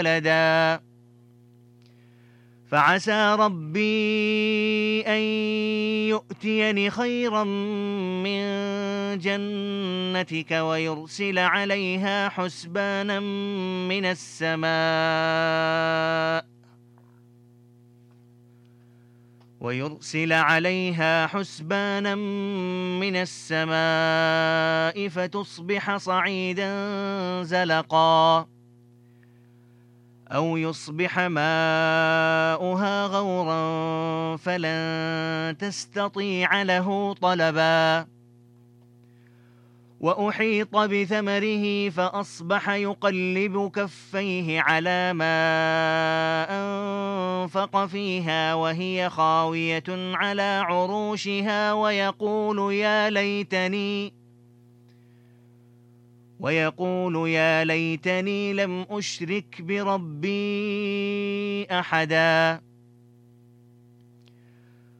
ولدا فعسى ربي أن يؤتيني خيرا من جنتك ويرسل عليها حسبانا من السماء فتصبح صعيدا زلقا أو يصبح ماؤها غورا فلن تستطيع له طلبا وأحيط بثمره فأصبح يقلب كفيه على ما أنفق فيها وهي خاوية على عروشها ويقول يا ليتني لم أشرك بربي أحدا